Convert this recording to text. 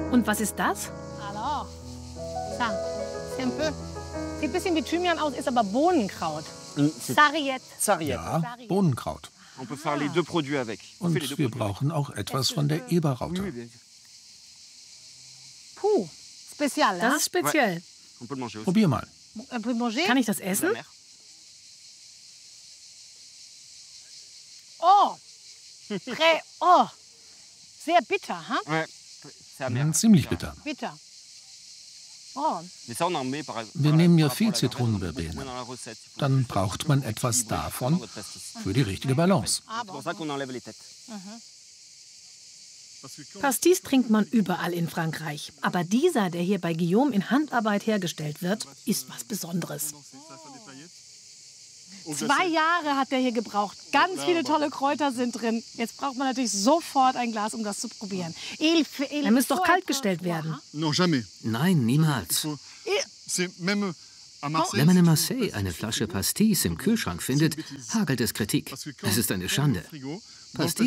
Und was ist das? Alors, ça, c'est un peu, sieht ein bisschen wie Thymian aus, ist aber Bohnenkraut. Sarriette. Ja, Bohnenkraut. On peut faire les deux produits avec. On fait les deux Und wir produits. brauchen auch etwas von der Eberraute. Puh, spezial, Das ist speziell. On peut le manger aussi. Probier mal. Un peu manger. Kann ich das essen? Oh, oh, sehr bitter, ha? Ouais, c'est amer. Ziemlich bitter. Bitter. Oh, Mais ça, on en met par exemple. Wir nehmen ja par viel rapport à la Zitronenverbene. dans la recette. Il faut Dann juste braucht man etwas équilibrer davon votre pastis. für die richtige Balance. C'est pour ça qu'on enlève les têtes. Pastis trinkt man überall in Frankreich. Aber dieser, der hier bei Guillaume in Handarbeit hergestellt wird, ist was Besonderes. 2 Jahre hat der hier gebraucht. Ganz viele tolle Kräuter sind drin. Jetzt braucht man natürlich sofort ein Glas, um das zu probieren. Er muss doch kalt gestellt werden. Non, jamais. Nein, niemals. C'est même à Marseille. Wenn man in Marseille eine Flasche Pastis im Kühlschrank findet, hagelt es Kritik. Es ist eine Schande. Pastis